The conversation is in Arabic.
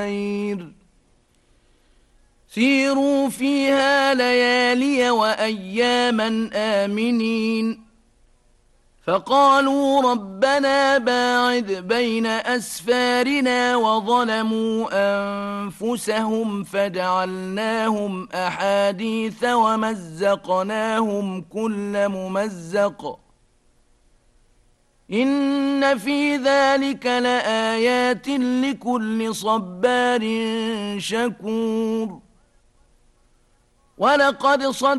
سيروا فيها ليالي وأياما آمنين فقالوا ربنا باعد بين أسفارنا وظلموا أنفسهم فجعلناهم أحاديث ومزقناهم كل ممزق إن في ذلك لآيات لكل صبار شكور ولقد